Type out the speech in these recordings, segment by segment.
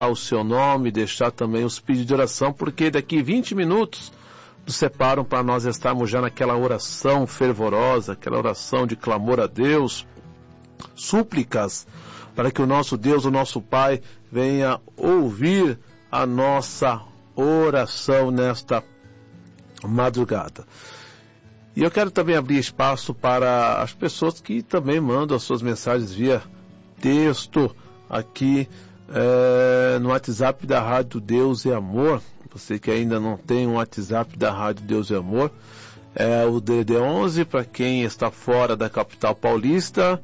o seu nome, deixar também os pedidos de oração, porque daqui 20 minutos nos separam para nós estarmos já naquela oração fervorosa, aquela oração de clamor a Deus, súplicas, para que o nosso Deus, o nosso Pai, venha ouvir a nossa oração nesta madrugada. E eu quero também abrir espaço para as pessoas que também mandam as suas mensagens via texto aqui no WhatsApp da Rádio Deus e Amor. Você que ainda não tem um WhatsApp da Rádio Deus e Amor, é o DDD 11 para quem está fora da capital paulista,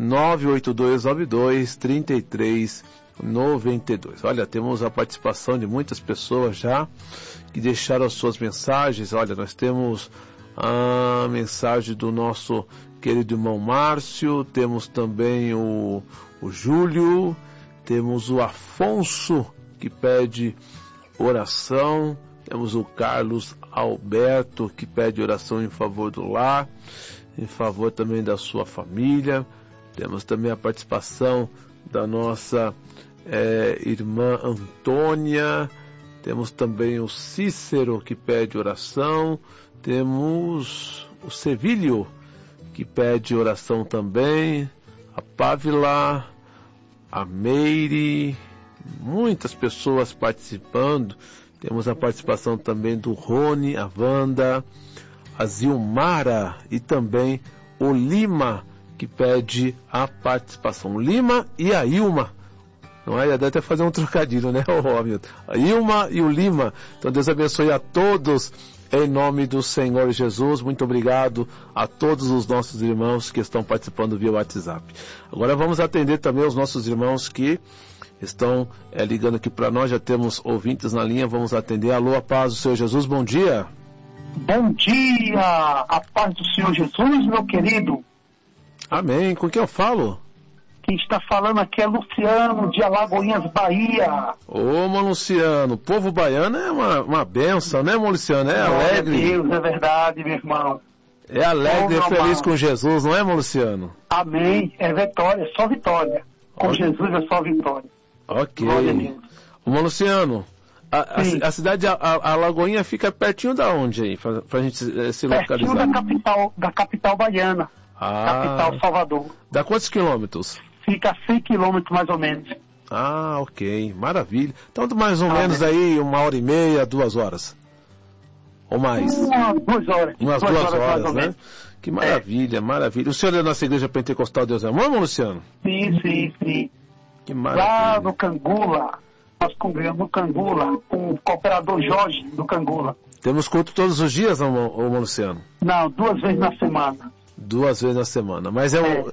98292-3392. Olha, temos a participação de muitas pessoas já que deixaram as suas mensagens. Olha, nós temos a mensagem do nosso querido irmão Márcio, temos também o Júlio, temos o Afonso que pede oração, temos o Carlos Alberto que pede oração em favor do lar, em favor também da sua família. Temos também a participação da nossa irmã Antônia, temos também o Cícero que pede oração, temos o Sevilho que pede oração também, a Pávila, a Meire, muitas pessoas participando. Temos a participação também do Rony, a Wanda, a Zilmara e também o Lima que pede a participação. O Lima e a Ilma. Não é? Deve até fazer um trocadilho, né? A Ilma e o Lima. Então Deus abençoe a todos em nome do Senhor Jesus. Muito obrigado a todos os nossos irmãos que estão participando via WhatsApp. Agora vamos atender também os nossos irmãos que estão ligando aqui para nós. Já temos ouvintes na linha, vamos atender. Alô, a paz do Senhor Jesus, bom dia. Bom dia, a paz do Senhor Jesus, meu querido. Amém, com quem eu falo? Quem está falando aqui é Luciano, de Alagoinhas, Bahia. Ô, irmão Luciano, o povo baiano é uma benção, né, irmão Luciano? É alegre. Meu Deus, é verdade, meu irmão. É alegre e feliz com Jesus, não é, irmão Luciano? Amém, é vitória, só vitória. Com Jesus é só vitória. Ok. Irmão Luciano, a cidade de Alagoinha fica pertinho da onde aí, pra gente se localizar? Pertinho da capital baiana, capital Salvador. Dá quantos quilômetros? Fica a 100 quilômetros mais ou menos. Ah, ok, maravilha. Então mais ou menos aí 1h30, 2 horas. Ou mais? 2 horas. Umas 2 horas, mais ou né? menos. Que maravilha, maravilha. O senhor é da nossa igreja pentecostal Deus é Amor, irmão Luciano? Sim. Que maravilha. Lá no Cangula, nós congregamos no Cangula, com o cooperador Jorge do Cangula. Temos culto todos os dias, irmão Luciano? Não, 2 vezes na semana. 2 vezes na semana. Mas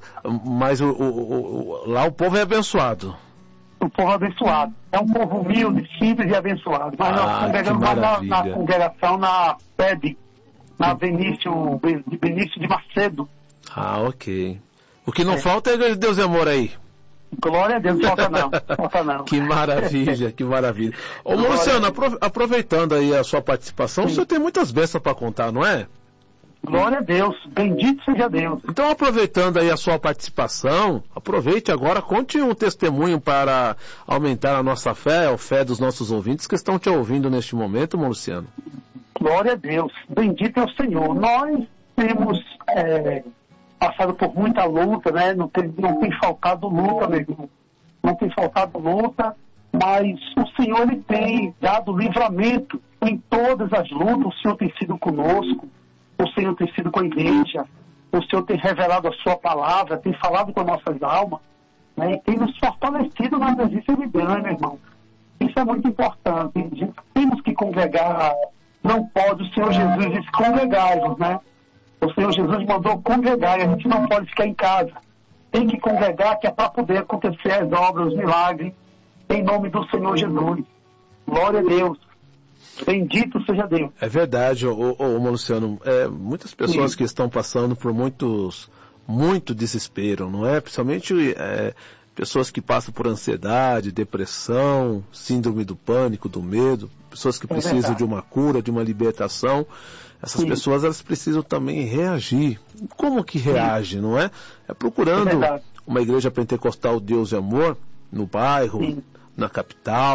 lá o povo é abençoado. O povo abençoado. É um povo humilde, simples e abençoado. Mas nós congregamos na congregação na PED, na Benício de Macedo. Ah, ok. O que não falta é a igreja de Deus e Amor aí. Glória a Deus, falta não. Que maravilha, que maravilha. Ô, Luciano, aproveitando aí a sua participação, o senhor tem muitas bênçãos para contar, não é? Glória a Deus, bendito seja Deus. Então, aproveitando aí a sua participação, aproveite agora, conte um testemunho para aumentar a nossa fé, a fé dos nossos ouvintes que estão te ouvindo neste momento, irmão Luciano. Glória a Deus, bendito é o Senhor. Nós temos passado por muita luta, né? Não tem faltado luta, meu irmão. Não tem faltado luta, mas o Senhor, Ele tem dado livramento em todas as lutas. O Senhor tem sido conosco. O Senhor tem sido com a igreja, o Senhor tem revelado a sua palavra, tem falado com as nossas almas, né, e tem nos fortalecido na presença de Deus, né, meu irmão? Isso é muito importante. Temos que congregar, não pode, o Senhor Jesus disse congregai-vos, né? O Senhor Jesus mandou congregar, e a gente não pode ficar em casa. Tem que congregar, que é para poder acontecer as obras, os milagres, em nome do Senhor Jesus. Glória a Deus. Bendito seja Deus. É verdade, Luciano. Muitas pessoas que estão passando por muito desespero, não é? Principalmente pessoas que passam por ansiedade, depressão, síndrome do pânico, do medo, pessoas que precisam de uma cura, de uma libertação. Essas pessoas, elas precisam também reagir. Como que reage, não é? Procurando uma igreja pentecostal Deus e Amor no bairro, na capital,